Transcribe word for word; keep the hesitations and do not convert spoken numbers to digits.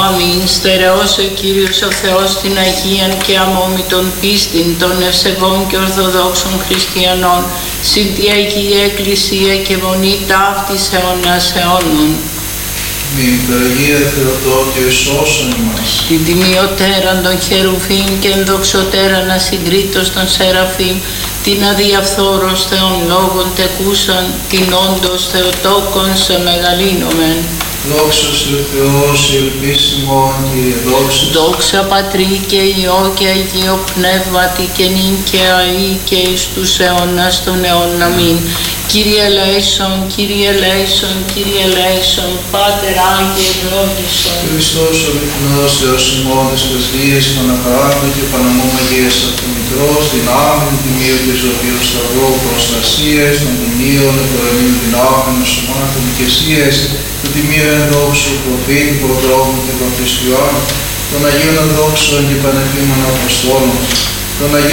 Αμήν. Στερεώσε Κύριος ο Θεός την Αγίαν και αμόμητον πίστην των ευσεβών και ορθοδόξων χριστιανών, συν τη Αγία Εκκλησία και μονή ταύτης αιώνας αιώνων. Μην Αγία Θεοτόκιο σώσον ημάς. Την τιμιωτέραν των χερουβίμ και ενδοξωτέραν ασυγκρίτως των σεραφείμ, την αδιαφθόρος Θεών λόγων τεκούσαν, την όντως Θεοτόκον σε μεγαλύνομεν. Δόξα σε Θεός, ελπίσιμον Κύριε, δόξα. Δόξα Πατρί και Υιό και Αγίο Πνεύματι και νυν και αεί και εις τους αιώνας των αιώνων. Αμήν. Κύριε ελέησον, Κύριε ελέησον, Κύριε ελέησον, Πάτερ Άγιε ευλόγησον. Χριστός ο αληθινός Θεός ημών της πρεσβείας, Παναπαράγματο και Παναμόμαγίας Αυτομητρός, δυνάμει του Τιμίου και Ζωοποιού Σταυρού, προστασίας των Τιμίων, ευλογημένων δυνάμεων, σωμάτων και εσίες, του Τιμίου ενδόξου, προφήτη, προδρόμου και βαπτιστιών, των Αγίων ενδόξων και πανεπίμων Αποστόλων, των Αγίων